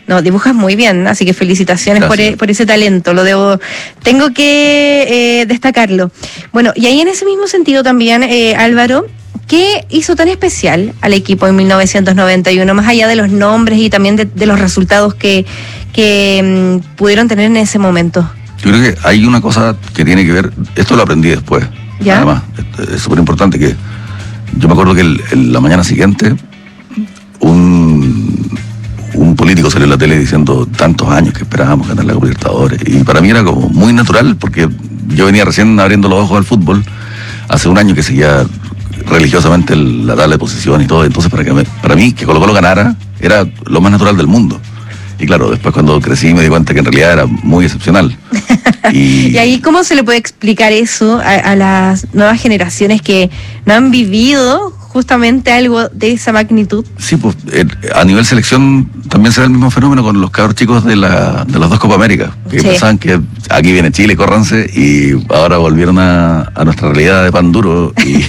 No, dibujas muy bien, así que felicitaciones por ese talento, tengo que destacarlo. Bueno, y ahí en ese mismo sentido también, Álvaro, ¿qué hizo tan especial al equipo en 1991, más allá de los nombres y también de los resultados que pudieron tener en ese momento? Yo creo que hay una cosa que tiene que ver, esto lo aprendí después, ¿ya? Además, es súper importante que yo me acuerdo que la mañana siguiente un político salió en la tele diciendo tantos años que esperábamos ganar la Copa Libertadores, y para mí era como muy natural porque yo venía recién abriendo los ojos al fútbol hace un año que seguía religiosamente la tabla de posición y todo, entonces para mí que Colo-Colo ganara era lo más natural del mundo. Y claro, después cuando crecí me di cuenta que en realidad era muy excepcional. ¿Y ahí cómo se le puede explicar eso a las nuevas generaciones que no han vivido justamente algo de esa magnitud? Sí, pues a nivel selección también se da el mismo fenómeno con los cabros chicos de las dos Copa América, que pensaban que aquí viene Chile, córranse, y ahora volvieron a nuestra realidad de pan duro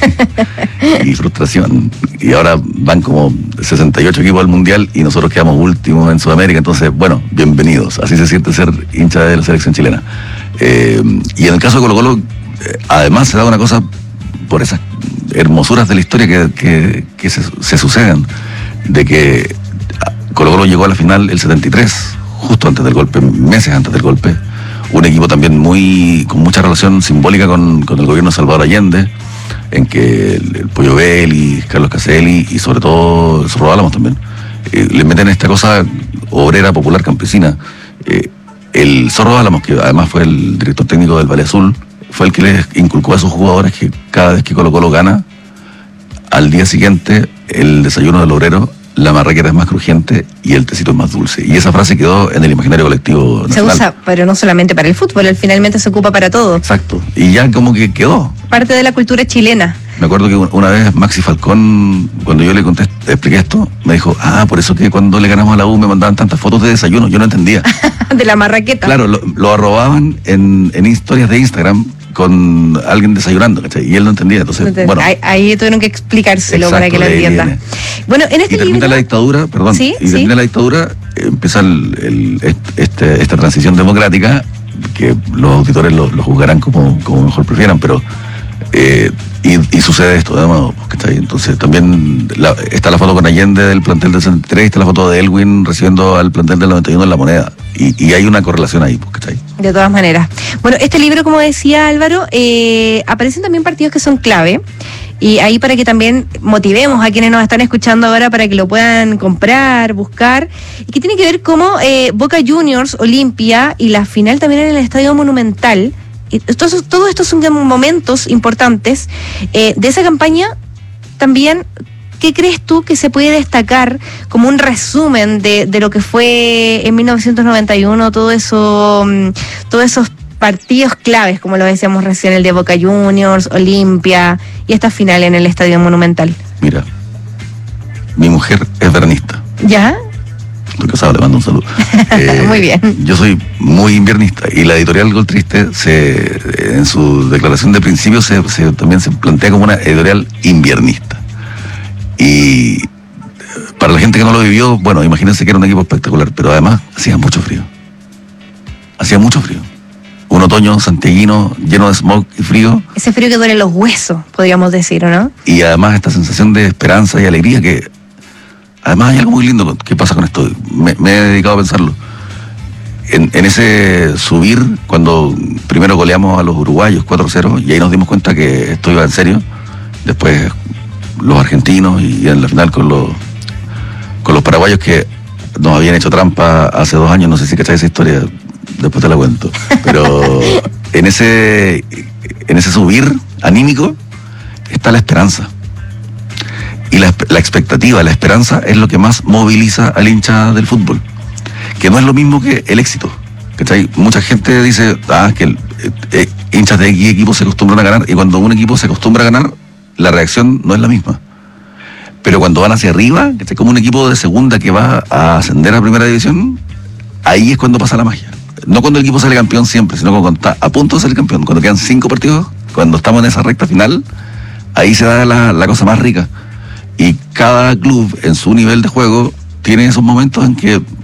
y frustración. Y ahora van como 68 equipos al Mundial y nosotros quedamos últimos en Sudamérica. Entonces, bueno, bienvenidos. Así se siente ser hincha de la selección chilena. Y en el caso de Colo-Colo, además se da una cosa por esas hermosuras de la historia que se suceden, de que Colo-Colo llegó a la final el 73, justo antes del golpe, meses antes del golpe, un equipo también con mucha relación simbólica con el gobierno de Salvador Allende, en que el Pollo Belli, Carlos Caselli y sobre todo el Zorro Álamos también, le meten esta cosa obrera, popular, campesina. El Zorro Álamos, que además fue el director técnico del Valle Azul, fue el que les inculcó a sus jugadores que cada vez que Colo-Colo gana, al día siguiente el desayuno del obrero, la marraqueta es más crujiente y el tecito es más dulce. Y esa frase quedó en el imaginario colectivo nacional. Se usa, pero no solamente para el fútbol, finalmente se ocupa para todo. Exacto, y ya como que quedó. Parte de la cultura chilena. Me acuerdo que una vez Maxi Falcón, cuando yo le expliqué esto, me dijo, por eso que cuando le ganamos a la U me mandaban tantas fotos de desayuno, yo no entendía. De la marraqueta. Claro, lo arrobaban en historias de Instagram con alguien desayunando, ¿cachai? Y él no entendía, entonces, bueno. Ahí tuvieron que explicárselo para que lo entienda. Bueno, en este libro... termina la dictadura, perdón, ¿Sí? termina la dictadura, empieza esta transición democrática, que los auditores lo juzgarán como mejor prefieran, pero... y sucede esto de nuevo, ¿cachai? Entonces también está la foto con Allende del plantel del 63, está la foto de Elwin recibiendo al plantel del 91 en La Moneda, y hay una correlación ahí, ¿cachai? De todas maneras. Bueno, este libro, como decía Álvaro, aparecen también partidos que son clave, y ahí para que también motivemos a quienes nos están escuchando ahora para que lo puedan comprar, buscar, y que tiene que ver cómo Boca Juniors, Olimpia y la final también en el Estadio Monumental. Todo esto son momentos importantes de esa campaña. También, ¿qué crees tú que se puede destacar como un resumen de lo que fue en 1991, todos esos partidos claves, como lo decíamos recién, el de Boca Juniors, Olimpia y esta final en el Estadio Monumental? Mira, mi mujer es veranista. ¿Ya? Porque Osaba le mando un saludo. Muy bien. Yo soy muy inviernista y la editorial Gol Triste en su declaración de principio también se plantea como una editorial inviernista. Y para la gente que no lo vivió, bueno, imagínense que era un equipo espectacular, pero además hacía mucho frío. Hacía mucho frío. Un otoño santiaguino lleno de smog y frío. Ese frío que duele los huesos, podríamos decir, ¿o no? Y además esta sensación de esperanza y alegría que... Además hay algo muy lindo que pasa con esto, me he dedicado a pensarlo. En ese subir, cuando primero goleamos a los uruguayos 4-0, y ahí nos dimos cuenta que esto iba en serio, después los argentinos y en la final con los paraguayos que nos habían hecho trampa hace 2 años, no sé si cacháis esa historia, después te la cuento. Pero en ese subir anímico está la esperanza. Y la expectativa, la esperanza es lo que más moviliza al hincha del fútbol, que no es lo mismo que el éxito, ¿cachai? Mucha gente dice que hinchas de equipos se acostumbran a ganar, y cuando un equipo se acostumbra a ganar, la reacción no es la misma. Pero cuando van hacia arriba, ¿cachai? Como un equipo de segunda que va a ascender a primera división, ahí es cuando pasa la magia. No cuando el equipo sale campeón siempre, sino cuando está a punto de ser campeón, cuando quedan 5 partidos, cuando estamos en esa recta final, ahí se da la cosa más rica. Y cada club en su nivel de juego tiene esos momentos en que